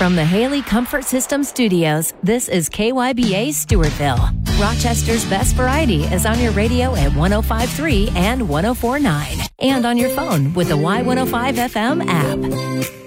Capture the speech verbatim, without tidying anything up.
From the Haley Comfort System Studios, this is K Y B A Stewartville. Rochester's best variety is on your radio at one oh five point three and one oh four point nine, and on your phone with the Y one oh five F M app.